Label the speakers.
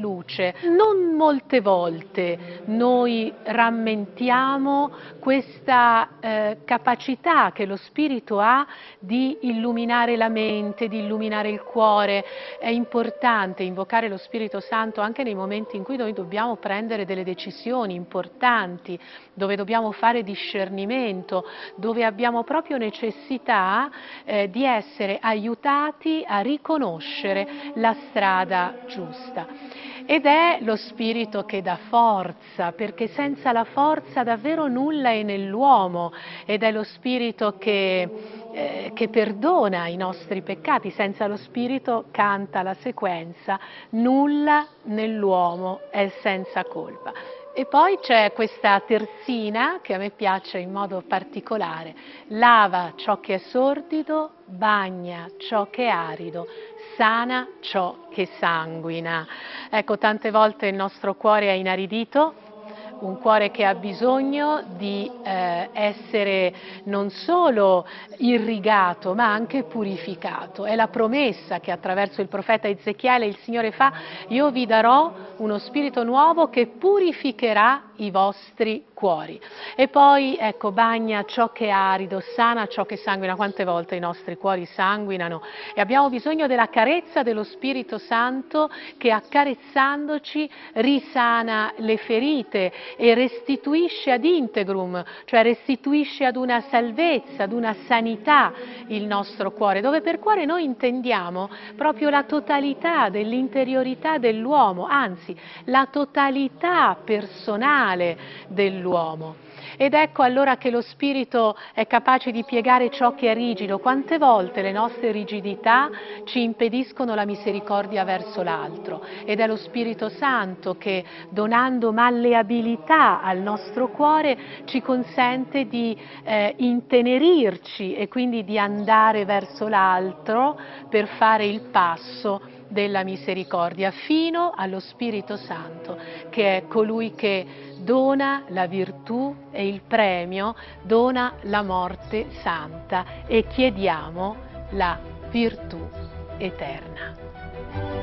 Speaker 1: luce. Non molte volte noi rammentiamo questa capacità che lo Spirito ha di illuminare la mente, di illuminare il cuore. È importante invocare lo Spirito Santo anche nei momenti in cui noi dobbiamo prendere delle decisioni importanti, dove dobbiamo fare discernimento, dove abbiamo proprio necessità di essere aiutati a riconoscere la strada giusta. Ed è lo Spirito che dà forza, perché senza la forza davvero nulla è nell'uomo, ed è lo Spirito che perdona i nostri peccati. Senza lo Spirito, canta la sequenza, nulla nell'uomo è senza colpa. E poi c'è questa terzina che a me piace in modo particolare: lava ciò che è sordido, bagna ciò che è arido, sana ciò che sanguina. Ecco, tante volte il nostro cuore è inaridito, un cuore che ha bisogno di essere non solo irrigato ma anche purificato. È la promessa che attraverso il profeta Ezechiele il Signore fa: io vi darò uno spirito nuovo che purificherà i vostri cuori. E poi ecco, bagna ciò che è arido, sana ciò che sanguina. Quante volte i nostri cuori sanguinano e abbiamo bisogno della carezza dello Spirito Santo che, accarezzandoci, risana le ferite e restituisce ad integrum, cioè restituisce ad una salvezza, ad una sanità il nostro cuore, dove per cuore noi intendiamo proprio la totalità dell'interiorità dell'uomo, anzi la totalità personale dell'uomo. Ed ecco allora che lo Spirito è capace di piegare ciò che è rigido. Quante volte le nostre rigidità ci impediscono la misericordia verso l'altro, ed è lo Spirito Santo che, donando malleabilità al nostro cuore, ci consente di intenerirci e quindi di andare verso l'altro per fare il passo della misericordia, fino allo Spirito Santo, che è colui che dona la virtù e il premio, dona la morte santa, e chiediamo la virtù eterna.